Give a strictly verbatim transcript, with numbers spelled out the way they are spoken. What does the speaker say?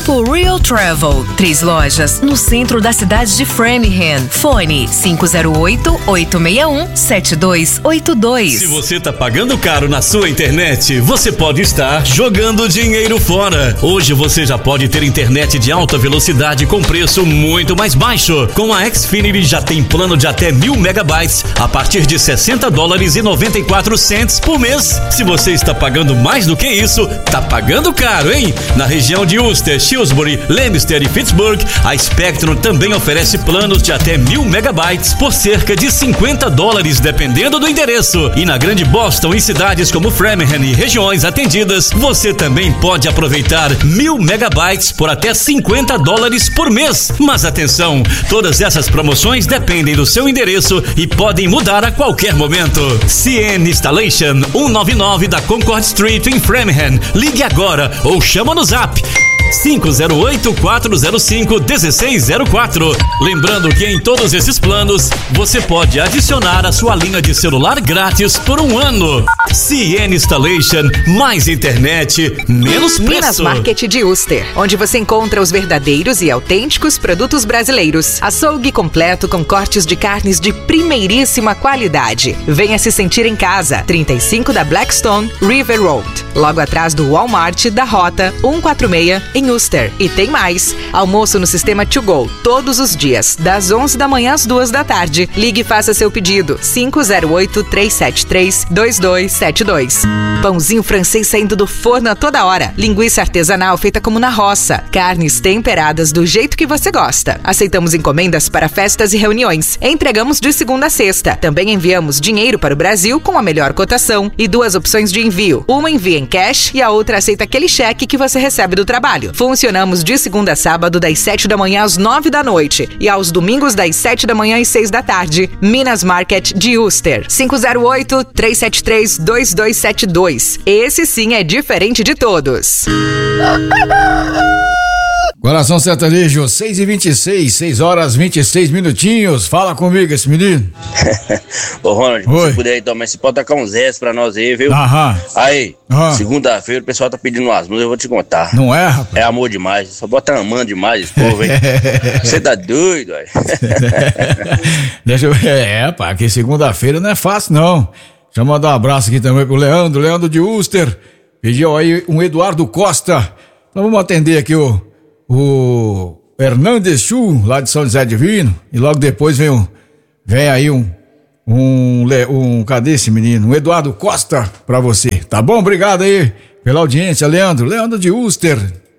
Grupo Real Travel. Três lojas no centro da cidade de Framingham. Fone cinco zero oito, oito seis um, sete dois oito dois. Se você tá pagando caro na sua internet, você pode estar jogando dinheiro fora. Hoje você já pode ter internet de alta velocidade com preço muito mais baixo. Com a Xfinity já tem plano de até mil megabytes a partir de sessenta dólares e noventa e quatro centos por mês. Se você está pagando mais do que isso, tá pagando caro, hein? Na região de Worcester, Shrewsbury, Leominster e Pittsburgh, a Spectrum também oferece planos de até mil megabytes por cerca de cinquenta dólares, dependendo do endereço. E na Grande Boston e cidades como Framingham e regiões atendidas, você também pode aproveitar mil megabytes por até cinquenta dólares por mês. Mas atenção, todas essas promoções dependem do seu endereço e podem mudar a qualquer momento. C N Installation, cento e noventa e nove da Concord Street em Framingham. Ligue agora ou chama no Zap cinco zero oito, quatro zero cinco, um seis zero quatro. Lembrando que em todos esses planos você pode adicionar a sua linha de celular grátis por um ano. C N Installation, mais internet, menos preço. Minas Market de Worcester, onde você encontra os verdadeiros e autênticos produtos brasileiros. Açougue completo com cortes de carnes de primeiríssima qualidade. Venha se sentir em casa. trinta e cinco da Blackstone River Road, logo atrás do Walmart da Rota cento e quarenta e seis em Worcester. E tem mais, almoço no sistema To Go, todos os dias, das onze da manhã às duas da tarde. Ligue e faça seu pedido, cinco zero oito, três sete três, dois dois sete dois. Pãozinho francês saindo do forno a toda hora. Linguiça artesanal feita como na roça. Carnes temperadas do jeito que você gosta. Aceitamos encomendas para festas e reuniões. Entregamos de segunda a sexta. Também enviamos dinheiro para o Brasil com a melhor cotação e duas opções de envio. Uma envia em cash e a outra aceita aquele cheque que você recebe do trabalho. Funcionamos de segunda a sábado das sete da manhã às nove da noite e aos domingos das sete da manhã às seis da tarde. Minas Market de Worcester, cinco zero oito, três sete três, dois dois sete dois. Esse sim é diferente de todos. Coração Sertanejo, seis e vinte e seis, seis horas vinte e seis minutinhos. Fala comigo esse menino. Ô Ronald, se você puder aí tomar, você pode tacar uns S pra nós aí, viu? Aham. Aí, Aham. segunda-feira o pessoal tá pedindo umas músicas, eu vou te contar. Não é, rapaz? É amor demais, só bota amando demais esse povo, hein? Você tá doido, velho? Deixa eu ver. É, pá, que segunda-feira não é fácil, não. Deixa eu mandar um abraço aqui também pro Leandro, Leandro de Worcester. Pediu aí um Eduardo Costa. Então vamos atender aqui o, o Hernandes Chu, lá de São José Divino. E logo depois vem, um, vem aí um, um, um. Cadê esse menino? Um Eduardo Costa pra você. Tá bom? Obrigado aí pela audiência, Leandro. Leandro de Worcester.